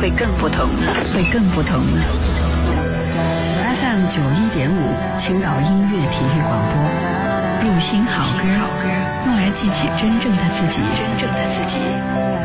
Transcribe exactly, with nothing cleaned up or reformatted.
会更不同呢？会更不同呢 F M 九一点五，青岛音乐体育广播， 录心好歌，用来记起真正的自己，真正的自己。